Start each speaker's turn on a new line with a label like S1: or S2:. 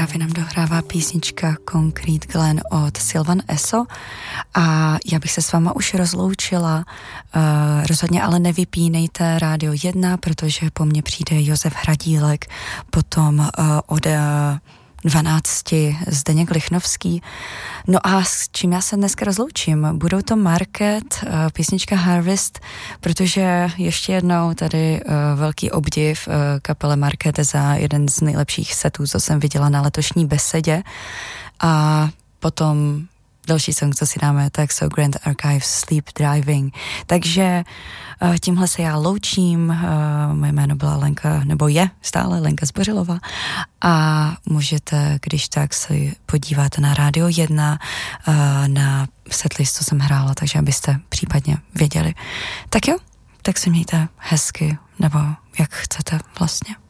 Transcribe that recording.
S1: právě nám dohrává písnička Concrete Glen od Sylvan Esso a já bych se s váma už rozloučila. Rozhodně ale nevypínejte Rádio 1, protože po mně přijde Josef Hradílek, potom od 12 Zdeněk Lichnovský. No a s čím já se dneska rozloučím? Budou to Market, písnička Harvest, protože ještě jednou tady velký obdiv kapele Market za jeden z nejlepších setů, co jsem viděla na letošní besedě. A potom další song, co si dáme, tak jsou Grand Archives Sleep Driving. Takže tímhle se já loučím. Moje jméno byla Lenka, nebo je stále Lenka Zbořilová. A můžete, když tak, si podívat na Rádio 1, na setlist, co jsem hrála, takže abyste případně věděli. Tak jo, tak si mějte hezky, nebo jak chcete vlastně.